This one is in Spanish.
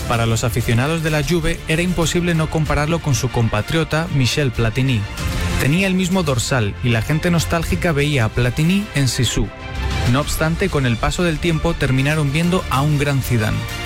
Para los aficionados de la Juve era imposible no compararlo con su compatriota Michel Platini. Tenía el mismo dorsal y la gente nostálgica veía a Platini en Zizou. No obstante, con el paso del tiempo terminaron viendo a un gran Zidane.